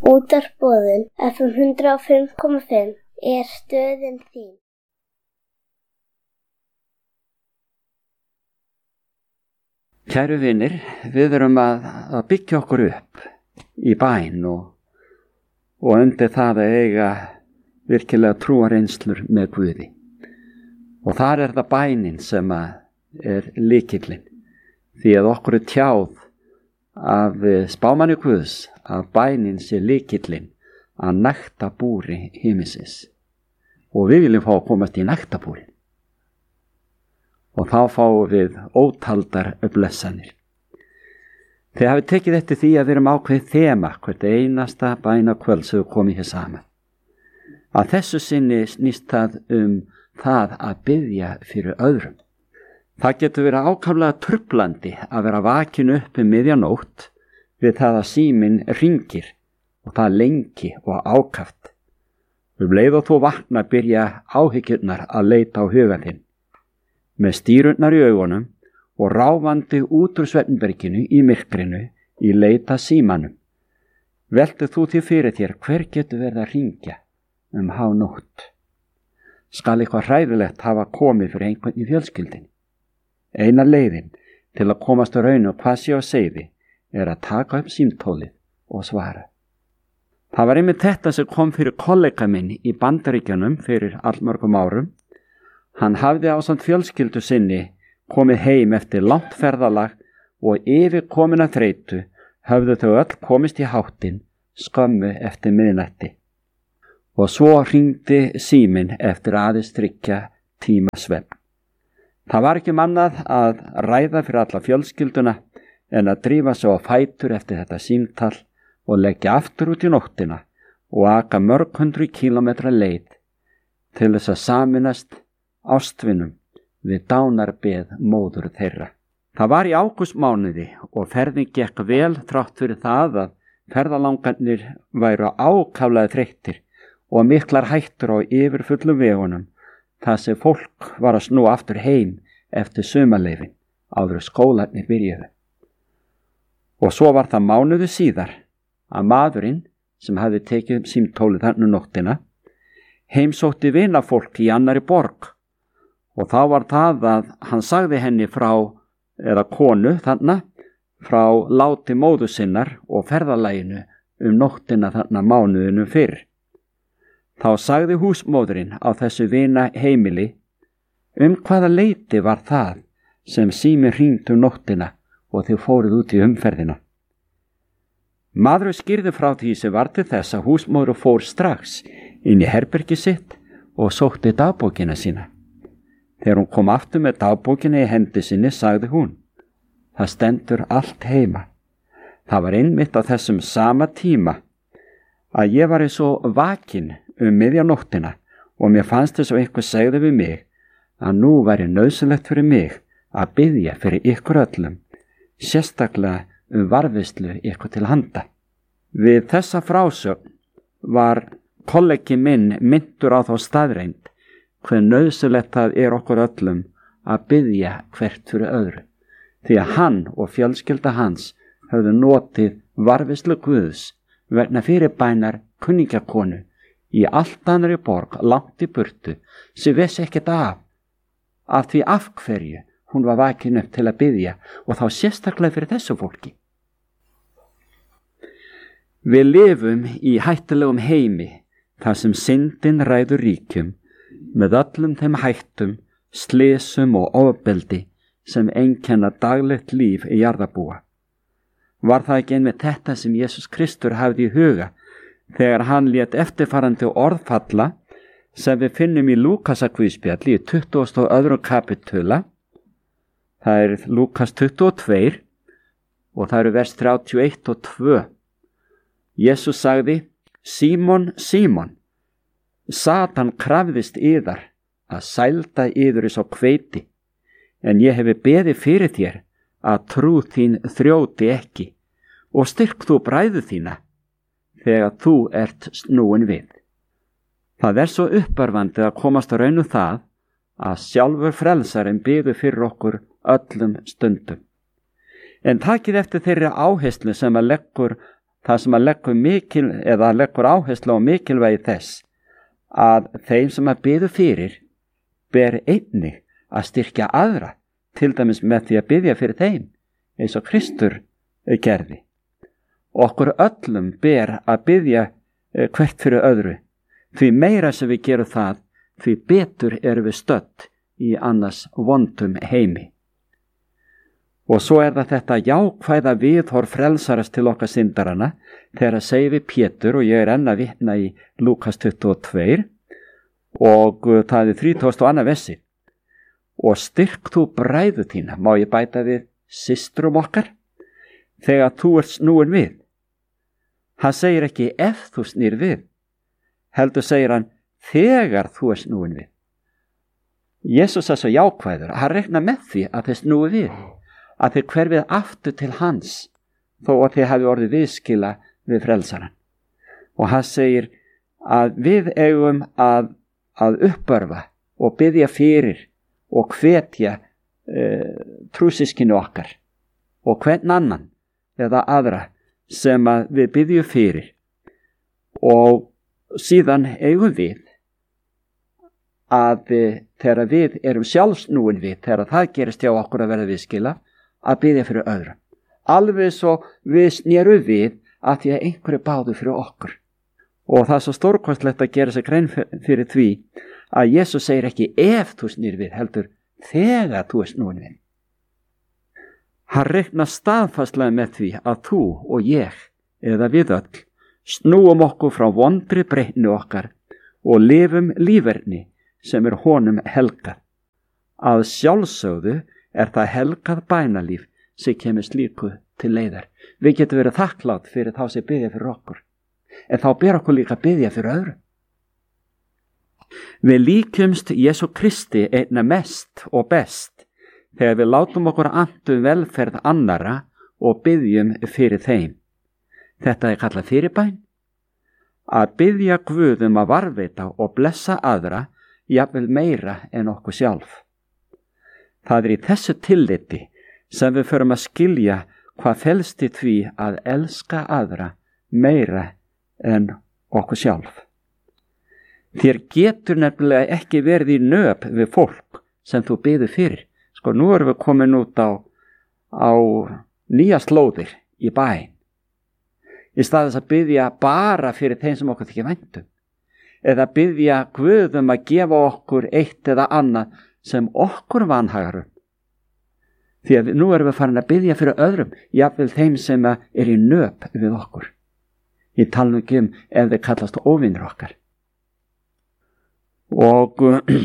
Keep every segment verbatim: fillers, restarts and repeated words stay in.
Útvarpsboðun F M hundrað og fimm komma fimm er stöðin þín. Kæru vinir, við erum að, að byggja okkur upp í bæn og, og undir það að eiga virkilega trúarreynslur með Guði. Og þar er það bænin sem er lykillinn, því að okkur er tjáð af spámanni Guðs að bænin sé lykillinn að nægtabúri himinsins. Og við viljum fá að komast í nægtabúrin. Og þá fáum við ótaldar blessanir. Þið hafið tekið eftir því að við erum ákveðið þema hvert einasta bænakvöld sem við komum hér saman. Að þessu sinni snýst það um það að biðja fyrir öðrum. Það getur verið ákaflega trublandi að vera vakin upp um miðjanótt við það að síminn hringir og það lengi og ákaft. Um leið og þú vakna byrja áhyggjurnar að leita á hugan þinn. Með stýrurnar í augunum og ráfandi út úr svefnberginu í myrkrinu í leita símanum. Veltu þú því fyrir þér hver getur verið að hringja um hánótt. Skal eitthvað hræðilegt hafa komið fyrir einhvern í fjölskyldinni? Eina leiðin til að komast á raun og hvað sé á seiði er að taka upp símtólið og svara. Það var einmitt þetta sem kom fyrir kollega minn í Bandaríkjunum fyrir allmörgum árum. Hann hafði ásamt fjölskyldu sinni komið heim eftir langt ferðalag og yfir komina þreytu höfðu þau öll komist í háttinn skömmu eftir miðnætti. Og svo hringdi síminn eftir aðeins þriggja tíma svefn. Það var ekki mannað að ræða fyrir alla fjölskylduna en að drífa sig á fætur eftir þetta símtal og leggja aftur út í nóttina og aka mörg hundru kílómetra leið til þess að saminast ástvinum við dánarbeð móður þeirra. Það var í ágústmánuði og ferðin gekk vel þrátt fyrir það að ferðalangarnir væru ákaflega þreyttir og miklar hættur á yfirfullum vegunum. Það sem fólk var að snúa aftur heim eftir sumarleyfin áður skólarnir byrjuðu. Og svo var það mánuði síðar að maðurinn sem hafði tekið um símtólið þarna nóttina heimsótti vinafólk í annari borg og þá var það að hann sagði henni frá, eða konu þarna, frá láti móður sinnar og ferðalaginu um nóttina þarna mánuðinu fyrr. Þá sagði húsmóðurinn á þessu vina heimili um hvaða leyti var það sem síminn hringdi um nóttina og þau fóruð út í umferðina. Maðurinn skýrði frá því sem var til þess að húsmóður fór strax inn í herbergi sitt og sótti dagbókina sína. Þegar hún kom aftur með dagbókina í hendi sinni sagði hún: Það stendur allt heima. Það var einmitt á þessum sama tíma að ég var eins og vakin um miðjanóttina og mér fannst þess að einhver segði við mig að nú væri nauðsynlegt fyrir mig að biðja fyrir ykkur öllum, sérstaklega um varðveislu ykkur til handa. Við þessa frásögn var kollegi minn minntur á þá staðreind hver nauðsynlegt það er okkur öllum að biðja hvert fyrir öðru, því að hann og fjölskylda hans höfðu notið varðveislu Guðs vegna fyrirbænar kunningjakonu í allt annari borg langt í burtu sem vissi ekkert af, af því af hverju hún var vakin upp til að biðja og þá sérstaklega fyrir þessu fólki. Við lifum í hættulegum heimi þar sem syndin ræður ríkjum með öllum þeim hættum, slysum og ofbeldi sem einkenna daglegt líf í jarðarbúa. Var það ekki einmitt þetta sem Jesús Kristur hafði í huga þegar hann lét eftirfarandi orðfalla sem við finnum í Lúkasarguðspjalli í tuttugasta og öðrum kapitula. Það er Lúkas tuttugu og tvö og það eru vers þrjátíu og eitt og tvö. Jesús sagði: Símon, Símon, Satan krafðist yðar að sælda yður eins og hveiti, en ég hefi beðið fyrir þér að trú þín þrjóti ekki og styrk þú bræðu þína þegar þú ert snúin við. Það er svo uppörvandi að komast á raun um það að sjálfur frelsarinn biður fyrir okkur öllum stundum. En takið eftir þeirri áherslu sem að leggur það sem að leggur mikil eða leggur áherslu á mikilvægi þess að þeim sem að biðu fyrir ber einnig að styrkja aðra, til dæmis með því að biðja fyrir þeim, eins og Kristur gerði. Okkur öllum ber að biðja hvert fyrir öðru, því meira sem við gerum það, því betur erum við stödd í annars vondum heimi. Og svo er það þetta jákvæða viðhorf frelsarast til okkar syndarana, þegar að segja við Pétur, og ég er enn að vitna í Lúkas tuttugu og tvö, og það er þrítugasta og annað versi. Og styrk þú bræður þína, má ég bæta við systrum okkar, þegar þú ert snúin við. Hann segir ekki ef þú snýr við, heldur segir hann þegar þú ert snúin við. Jesús er svo jákvæður, hann reknar með því að þeir snúi við, að þeir hverfið aftur til hans, þó að þeir hafi orðið viðskila við frelsaran. Og hann segir að við eigum að, að uppörfa og biðja fyrir og hvetja e, trúsískinu okkar og hvern annan eða aðra sem að við biðjum fyrir. Og síðan eigum við að e, þegar við erum sjálfsnúin við, þegar það gerist hjá okkur að verða viðskila, að biðja fyrir öðrum. Alveg svo við snérum við að því að einhverju báðu fyrir okkur. Og það er svo stórkostlegt að gera sig grein fyrir því að Jesús segir ekki ef þú snýr við, heldur þegar þú er snúin við. Hann reiknar staðfastlega með því að þú og ég, eða við öll, snúum okkur frá vondri breytni okkar og lifum líferni sem er honum helgað. Að sjálfsögðu er það helgað bænalíf sem kemur slíku til leiðar. Við getum verið þakklátt fyrir þá sem biðja fyrir okkur, en þá ber okkur líka biðja fyrir öðrum. Við líkjumst Jesú Kristi einna mest og best þegar við látum okkur andu velferð annara og biðjum fyrir þeim. Þetta er kallað fyrirbæn. Að biðja Guð um að varðveita og blessa aðra, jafnvel meira en okkur sjálf. Það er í þessu tilliti sem við förum að skilja hvað felst í því að elska aðra meira en okkur sjálf. Þér getur nefnilega ekki verið í nöp við fólk sem þú biður fyrir. Sko, nú erum við komin út á, á nýja slóðir í bæinn. Í stað þess að biðja bara fyrir þeim sem okkur þykir vænt um, eða biðja Guð um að gefa okkur eitt eða annað sem okkur vanhagar um. Því að nú erum við farin að biðja fyrir öðrum, jafnvel þeim sem er í nöp við okkur. Ég tala ekki um ef þeir kallast óvinir okkar. Og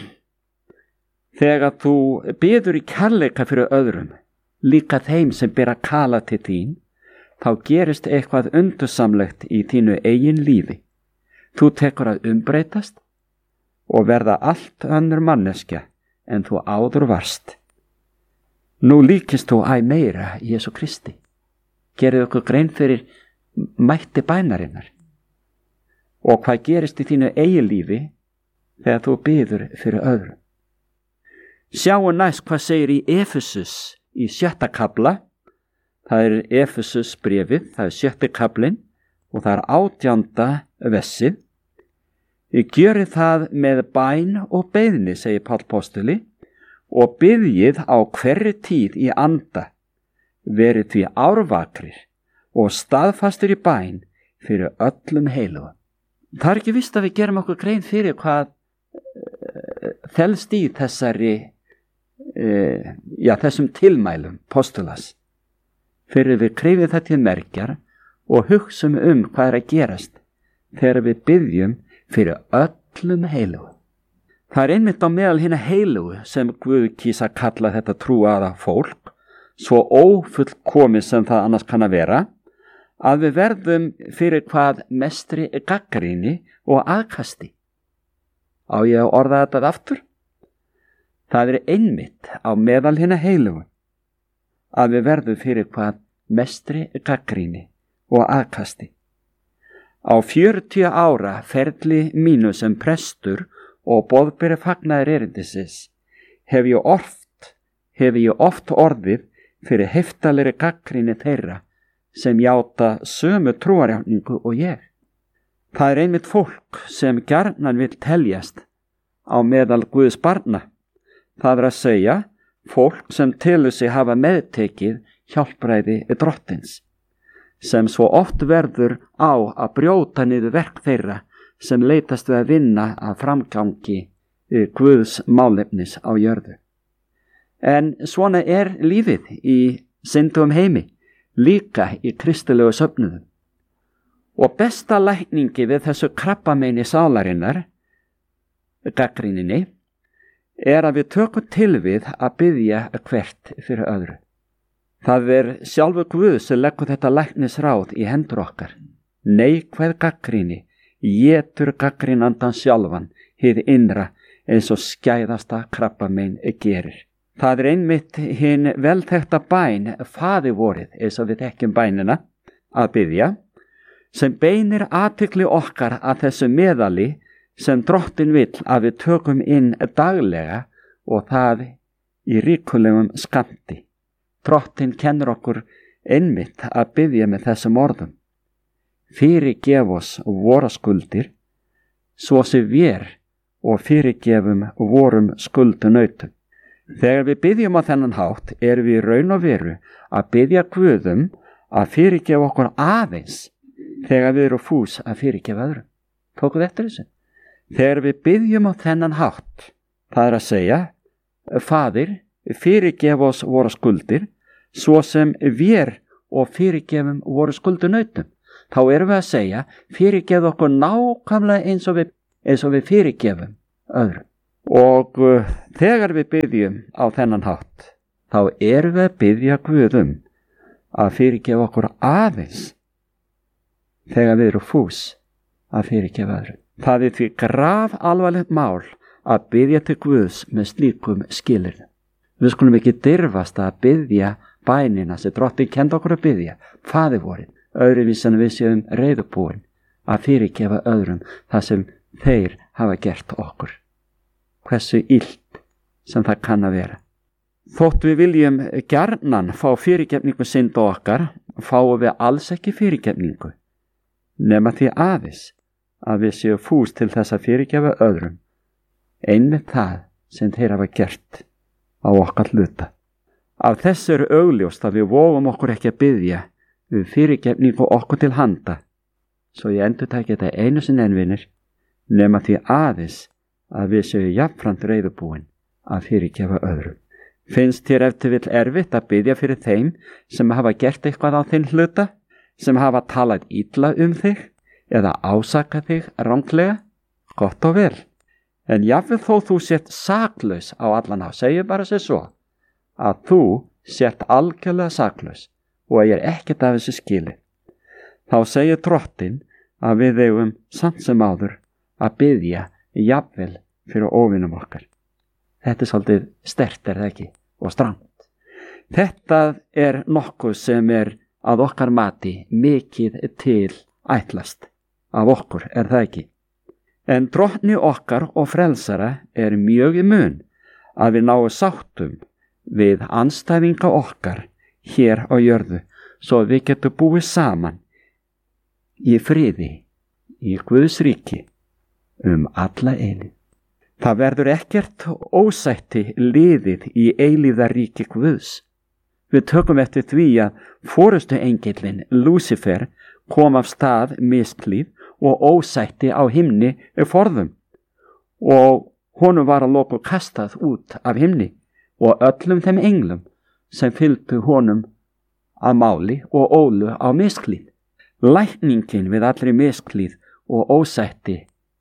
þegar þú biður í kærleika fyrir öðrum, líka þeim sem ber að kala til þín, þá gerist eitthvað undursamlegt í þínu eigin lífi. Þú tekur að umbreytast og verða allt önnur manneskja en þú áður varst. Nú líkist þú æ meira Jesú Kristi. Gerðu okkur grein fyrir mætti bænarinnar. Og hvað gerist í þínu eigin lífi þegar þú biður fyrir öðrum. Sjáum næst hvað segir í Efesus í sjötta kafla. Það er Efesus bréfið, það er sjötti kaflinn og það er átjánda vessið. Ég gjöri það með bæn og beiðni, segir Páll postuli, og biðjið á hverri tíð í anda, verið því árvakrir og staðfastur í bæn fyrir öllum heilugum. Það er ekki víst að við gerum okkur grein fyrir hvað uh, felst í þessari, uh, já, þessum tilmælum postulas, fyrir við krefið það til merkjar og hugsum um hvað er að gerast þegar við biðjum fyrir öllum heilugum. Það er einmitt á meðal hinna heilugu sem Guð kýs að kalla þetta trúaða fólk, svo ófullkomið sem það annars kann að vera, að við verðum fyrir hvað mestri gagnrýni og aðkasti. Á ég að orða þetta aftur? Það er einmitt á meðal hinna heilugu að við verðum fyrir hvað mestri gagnrýni og aðkasti. Á fjörutíu ára ferli mínu sem prestur og boðberi fagnaðar erindisins hef ég oft, hef ég oft orðið fyrir heftalegri gagnrýni þeirra sem játa sömu trúarjátningu og ég. Það er einmitt fólk sem gjarnan vill teljast á meðal Guðs barna. Það er að segja fólk sem telur sig hafa meðtekið hjálpræði drottins, sem svo oft verður á að brjóta niður verk þeirra sem leitast við að vinna að framgangi Guðs málefnis á jörðu. En svona er lífið í syndugum heimi, líka í kristilegu söfnuðum. Og besta lækningi við þessu krabbameini sálarinnar, gagnrýninni, er að við tökum til við að biðja hvert fyrir öðru. Það er sjálfur Guð sem leggur þetta læknisráð í hendur okkar. Neikvæð gagnrýni étur gagnrýnandan sjálfan hið innra eins og skæðasta krabbamein gerir. Það er einmitt hinn velþekkta bæn Faðir vorið, eins og við þekkjum bænina, að biðja, sem beinir athygli okkar að þessu meðali sem drottin vill að við tökum inn daglega og það í ríkulegum skammti. Drottin kennir okkur einmitt að biðja með þessum orðum. Fyrirgef oss vora skuldir, svo sem við og fyrirgefum vorum skuldunautum. Þegar við biðjum á þennan hátt erum við í raun og veru að biðja Guðum að fyrirgefa okkur aðeins þegar við erum fús að fyrirgefa öðrum. Tókuð eftir þessu? Þegar við biðjum á þennan hátt, það er að segja, Faðir, fyrirgef oss vora skuldir, svo sem við og fyrirgefum voru skuldunautum. Þá erum við að segja, fyrirgef okkur nákvæmlega eins og við, eins og við fyrirgefum öðrum. Og uh, þegar við biðjum á þennan hátt, þá erum við að biðja Guðum að fyrirgefa okkur aðeins þegar við erum fús að fyrirgefa öðrum. Það er því graf alvarlegt mál að biðja til Guðs með slíkum skilyrðum. Við skulum ekki dirfast að biðja bænina sem drottin kenndi okkur að biðja, Faðir vorið, öðruvísan við séum reiðubúin að fyrirgefa öðrum það sem þeir hafa gert okkur. Hversu illt sem það kann að vera. Þótt við viljum gjarnan fá fyrirgefningu synda okkar, fáum við alls ekki fyrirgefningu, nema því aðeins að við séum fús til þess að fyrirgefa öðrum, einmitt það sem þeir hafa gert á okkar hluta. Af þessu er augljóst að við vofum okkur ekki að biðja við fyrirgefningu okkur til handa, svo ég endurtaki þetta einu sinni envinir, nema því aðeins að við séum jafnframt reiðubúin að fyrirgefa öðrum. Finnst þér ef til vill erfitt að biðja fyrir þeim sem hafa gert eitthvað á þinn hluta, sem hafa talað illa um þig eða ásakað þig ranglega? Gott og vel. En jafnvel þó þú sért saklaus á allan á, segju bara sér svo, að þú sért algjörlega saklaus og að ég er ekkert af þessu skili. Þá segir drottin að við eigum samt sem áður að biðja jafnvel fyrir óvinum okkar. Þetta er svolítið sterkt, er það ekki, og strangt. Þetta er nokkuð sem er að okkar mati mikið til ætlast af okkur, er það ekki. En drottni okkar og frelsara er mjög í mun að við náum sáttum við andstæðinga okkar hér á jörðu, svo við getum búið saman í friði, í Guðs ríki, um alla eilíð. Það verður ekkert ósætti liðið í eilíðaríki Guðs. Við tökum eftir því að forustu engillinn Lúsifer kom af stað misklíð og ósætti á himni forðum og honum var að lokum kastað út af himni og öllum þeim englum sem fylgdu honum að máli og ólu á misklíð. Lækningin við allri misklíð og ósætti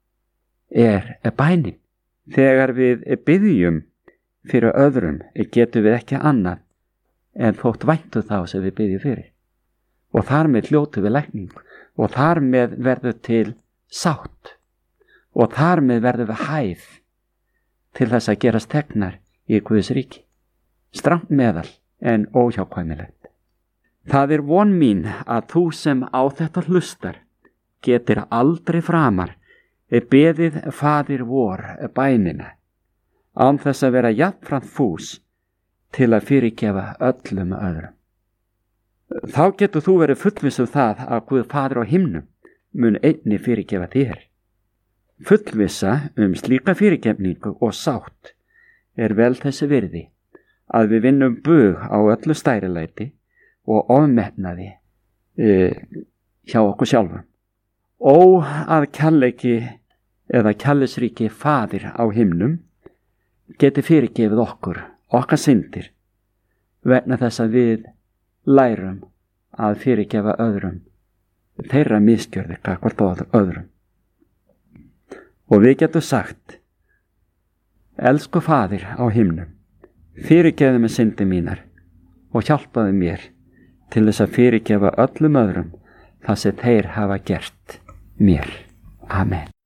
er bænin. Þegar við biðjum fyrir öðrum getum við ekki annað en þótt væntu þá sem við biðjum fyrir. Og þar með hljótu við lækning og þar með verður til sátt og þar með verður við hæð til þess að gerast þegnar í Guðs ríki. Strangt meðal en óhjákvæmilegt. Það er von mín að þú sem á þetta hlustar getur aldrei framar beðið Faðir vor bænina án þess að vera jafnframt fús til að fyrirgefa öllum öðrum. Þá getur þú verið fullviss um það að Guð Faðir á himnum mun einnig fyrirgefa þér. Fullvissa um slíka fyrirgefningu og sátt er vel þessi virði að við vinnum bug á öllu stærilæti og ofmetnaði e, hjá okkur sjálfum. Ó að kærleiki eða kærleysríki Faðir á himnum geti fyrirgefið okkur, okkar syndir, vegna þess að við lærum að fyrirgefa öðrum þeirra misgjörðir gagnvart öðrum. Og við getum sagt: Elsku Faðir á himnum, fyrirgefðu mér syndir mínar og hjálpaðu mér til þess að fyrirgefa öllum öðrum það sem þeir hafa gert mér. Amen.